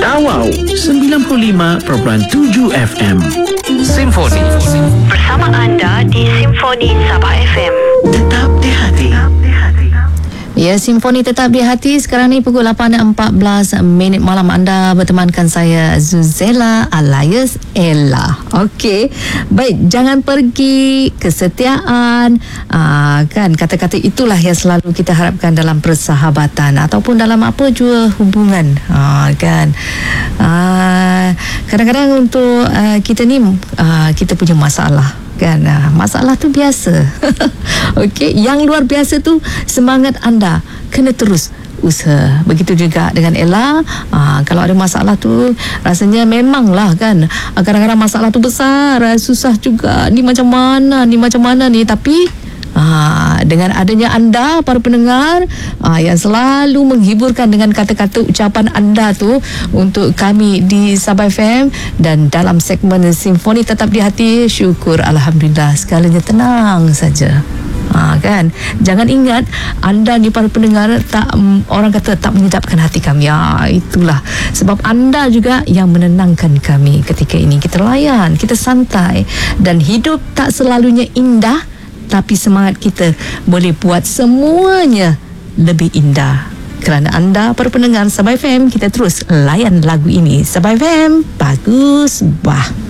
Wow, 95.7 FM. Simfoni. Bersama anda di Simfoni Sabah FM. Tetap di hati. Ya, Simfoni tetap di hati. Sekarang ni pukul 8.14 malam, anda bertemankan saya Zuzela alias Ella. Okey. Baik, jangan pergi, kesetiaan. Kan kata-kata itulah yang selalu kita harapkan dalam persahabatan ataupun dalam apa jua hubungan. Kan. Kadang-kadang untuk kita ni kita punya masalah. Kan, masalah tu biasa. Okey, yang luar biasa tu semangat anda kena terus usaha. Begitu juga dengan Ella. Kalau ada masalah tu rasanya memanglah kan, kadang-kadang masalah tu besar, susah juga, ni macam mana ni, tapi dengan adanya anda para pendengar yang selalu menghiburkan dengan kata-kata ucapan anda tu untuk kami di Sabah FM dan dalam segmen Simfoni Tetap di Hati, syukur alhamdulillah segalanya tenang saja. Kan, jangan ingat anda ni para pendengar tak, orang kata tak menyedapkan hati kami. Itulah sebab anda juga yang menenangkan kami ketika ini. Kita layan, kita santai, dan hidup tak selalunya indah, tapi semangat kita boleh buat semuanya lebih indah. Kerana anda para pendengar Sabah FM, kita terus layan lagu ini. Sabah FM, bagus bah.